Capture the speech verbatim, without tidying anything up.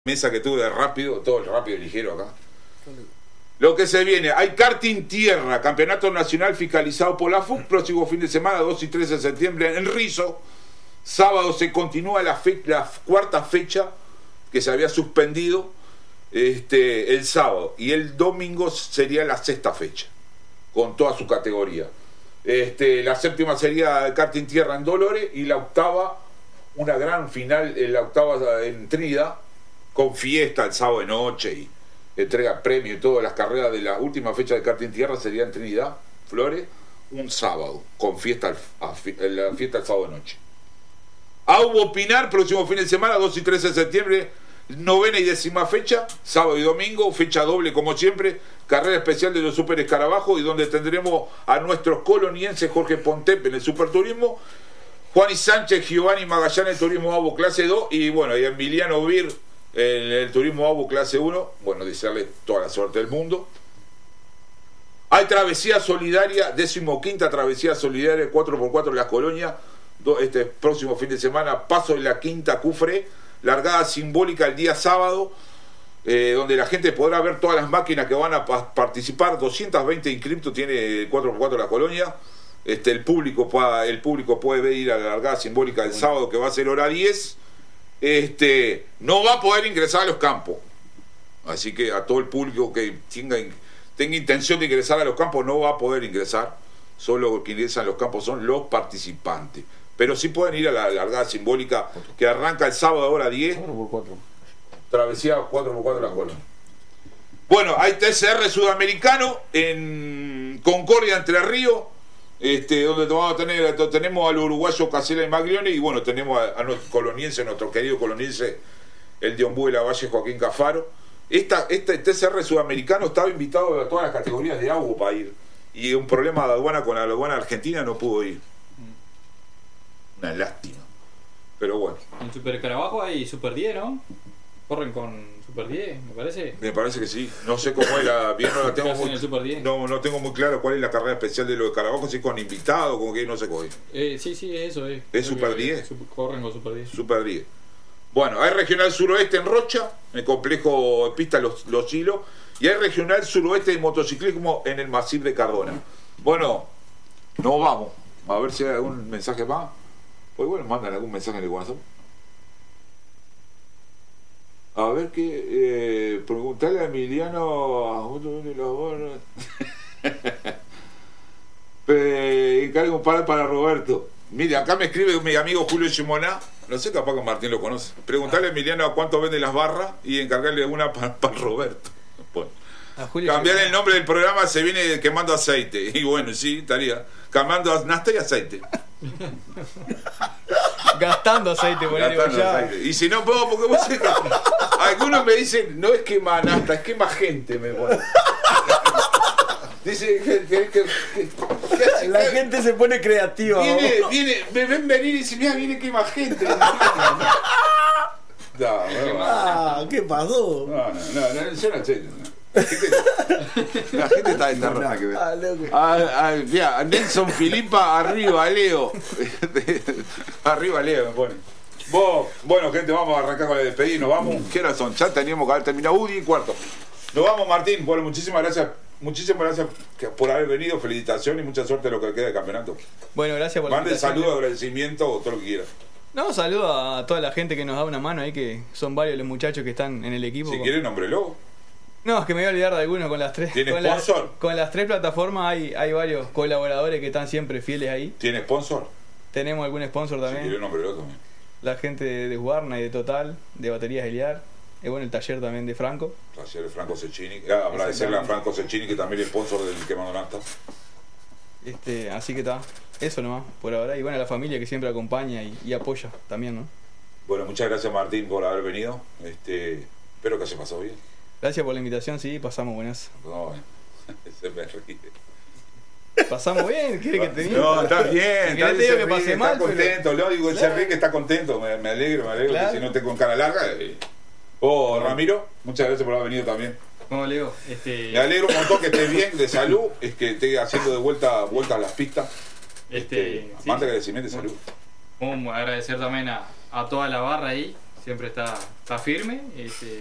mesa que tuve de rápido, todo el rápido y ligero acá. Lo que se viene, hay karting tierra, campeonato nacional fiscalizado por la F U C, próximo fin de semana, dos y tres de septiembre en Rizo. Sábado se continúa la, fe, la cuarta fecha que se había suspendido este, el sábado, y el domingo sería la sexta fecha con toda su categoría. Este, la séptima sería el karting tierra en Dolores, y la octava, una gran final, la octava en Trinidad, con fiesta el sábado de noche y entrega premio y todas las carreras de la última fecha de karting tierra sería en Trinidad, Flores, un sábado, con fiesta a, la fiesta el sábado de noche. Aubo Pinar, próximo fin de semana, dos y tres de septiembre, novena y décima fecha, sábado y domingo, fecha doble como siempre, carrera especial de los Super Escarabajos, y donde tendremos a nuestros colonienses Jorge Pontep en el Superturismo, Juan y Sánchez, Giovanni Magallanes, Turismo Aubo clase dos, y bueno, y Emiliano Bir en el Turismo Aubo clase uno. Bueno, desearle toda la suerte del mundo. Hay travesía solidaria, decimoquinta travesía solidaria cuatro por cuatro en Las Colonias, este próximo fin de semana, paso en la quinta Cufre, largada simbólica el día sábado, eh, donde la gente podrá ver todas las máquinas que van a pa participar, doscientos veinte inscriptos tiene el cuatro por cuatro La Colonia. Este, el público el público puede ir a la largada simbólica del sábado, que va a ser hora diez. Este, no va a poder ingresar a los campos, así que a todo el público que tenga, tenga intención de ingresar a los campos no va a poder ingresar. Solo los que ingresan a los campos son los participantes, pero sí pueden ir a la largada simbólica que arranca el sábado a hora diez. cuatro por cuatro Travesía cuatro por cuatro La Colonia. Bueno, hay T C R sudamericano en Concordia, Entre Ríos, este, donde vamos a tener, tenemos al uruguayo Casela y Maglione, y bueno, tenemos a, a nuestro coloniense, nuestro querido coloniense, el de Ombú de la Valle, Joaquín Cafaro. Esta, este T C R sudamericano estaba invitado a todas las categorías de Aubo para ir, y un problema de aduana con la aduana argentina no pudo ir. Una lástima, pero bueno. En Super Escarabajo hay Super diez, ¿no? Corren con Super diez, me parece. Me parece que sí. No sé cómo es la. Bien, no la tengo muy, el Super diez? No, no tengo muy claro cuál es la carrera especial de los Escarabajos, si con invitado, como que no sé cómo es. Eh, sí, sí, eso es. ¿Es Super diez? Corren con Super diez. Super diez. Bueno, hay regional suroeste en Rocha, en el complejo de pista Los, los Hilos, y hay regional suroeste de motociclismo en el Masip de Cardona. Bueno, nos vamos. A ver si hay algún mensaje más. Pues bueno, mandan algún mensaje en el WhatsApp. A ver qué. Eh, preguntarle a Emiliano. Encargo un par para Roberto. Mire, acá me escribe mi amigo Julio Shimoná. No sé, capaz que Martín lo conoce. Preguntarle a Emiliano a cuánto vende las barras y encargarle una para pa Roberto. Bueno. Cambiar el nombre del programa, se viene quemando aceite. Y bueno, sí, estaría cambiando nafta y aceite. Gastando aceite, por Gastando aceite. Y si no puedo, porque vos sé que algunos me dicen, no es quema nafta, es quema gente, me pone. Dice que, que, que, que, que la que, gente se pone creativa. Viene, ¿no? viene, me ven venir y dicen, mira, viene quema gente. No, no, ah, ¿qué pasó? No, no, no, no, yo no sé. La gente, la gente está de terror. Ah, ah, ah, ya, Nelson Filipa, arriba Leo. Arriba Leo me pone. Vos, bueno, gente, vamos a arrancar con el despedir. Nos vamos. ¿Qué horas son? Ya teníamos que haber terminado Udi y cuarto. Nos vamos, Martín. Bueno, muchísimas gracias. Muchísimas gracias por haber venido. Felicitaciones y mucha suerte en lo que queda del campeonato. Bueno, gracias por la invitación. Mande saludos, agradecimiento o todo lo que quieras. No, saludo a toda la gente que nos da una mano ahí, que son varios los muchachos que están en el equipo. Si con... quieren, nómbrelo. No, es que me voy a olvidar de algunos con las tres. ¿Tiene con sponsor? Las, con las tres plataformas hay, hay varios colaboradores que están siempre fieles ahí. ¿Tiene sponsor? Tenemos algún sponsor también. Si quiere, nómbrelo también. La gente de, de Guarna y de Total, de Baterías Eliar. Y bueno, el taller también de Franco. Taller de Franco Cecchini. Ah, agradecerle a Franco Cecchini, que también es sponsor del Quemando Nafta. Este, así que está. Eso nomás, por ahora. Y bueno, la familia que siempre acompaña y, y apoya también, ¿no? Bueno, muchas gracias, Martín, por haber venido. Este, espero que se pasó bien. Gracias por la invitación, sí, pasamos buenas. No, se me ríe. Pasamos bien, ¿quiere que te diga? No, está bien, está, te digo que pasé mal, está contento, pero... lo digo, claro. Se ríe que está contento, me, me alegro, me alegro, claro. Que si no te con cara larga. Eh. Oh, Ramiro, muchas gracias por haber venido también. ¿Cómo le digo? Este... Me alegro un montón que estés bien, de salud, es que estés haciendo de vuelta, vuelta a las pistas. Este, este, sí, manda agradecimiento de salud. Vamos a agradecer también a, a toda la barra ahí, siempre está, está firme. Este,